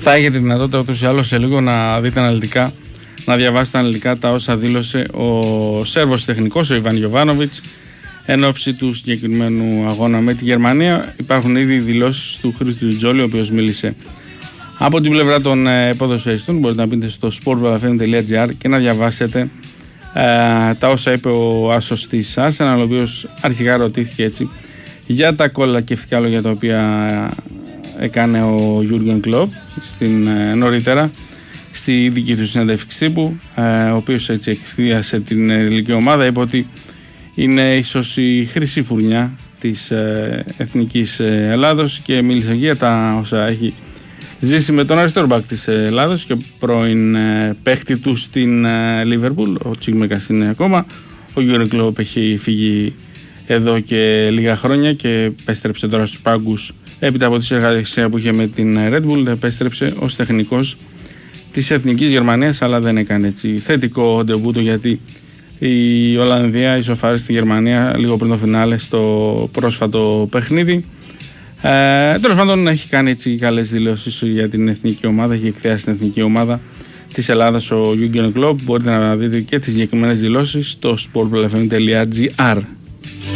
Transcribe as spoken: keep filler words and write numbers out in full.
Θα έχετε δυνατότητα ούτως ή άλλως σε λίγο να δείτε αναλυτικά, να διαβάσετε αναλυτικά τα όσα δήλωσε ο Σέρβος τεχνικός, ο Ιβάν Γιοβάνοβιτς, εν ώψη του συγκεκριμένου αγώνα με τη Γερμανία. Υπάρχουν ήδη δηλώσεις του Χρήστου Τζόλη, ο οποίος μίλησε από την πλευρά των ε, ποδοσφαιριστών. Μπορείτε να μπείτε στο sportpodcast τελεία gr και να διαβάσετε ε, τα όσα είπε ο άσος της Arsenal, ο οποίος αρχικά ρωτήθηκε έτσι για τα κολακευτικά λόγια τα οποία έκανε ο Γιούργεν Κλοπ στην, ε, νωρίτερα στη δική του συνέντευξη τύπου, ε, ο οποίος έτσι εκθίασε την ελληνική ομάδα. Είπε ότι είναι ίσως η χρυσή φουρνιά της ε, εθνικής ε, Ελλάδος και μίλησε για τα όσα έχει ζήσει με τον αριστερό μπακ της Ελλάδος και πρώην ε, παίχτη του στην Λίβερπουλ, ο Τσίγμεκας είναι ακόμα. Ο Γιούργεν Κλοπ έχει φύγει εδώ και λίγα χρόνια και επέστρεψε τώρα στους πάγκους έπειτα από τη συνεργασία που είχε με την Red Bull. Επέστρεψε ως τεχνικός της Εθνικής Γερμανίας, αλλά δεν έκανε έτσι θετικό ντεμπούτο, γιατί η Ολλανδία ισοφάρισε στη Γερμανία λίγο πριν το φινάλε στο πρόσφατο παιχνίδι. Ε, τέλος πάντων, έχει κάνει έτσι καλές δηλώσεις για την εθνική ομάδα, έχει εκθέσει την εθνική ομάδα της Ελλάδας ο Γιούργεν Κλοπ. Μπορείτε να δείτε και τις συγκεκριμένες δηλώσεις στο sportpodcast τελεία gr.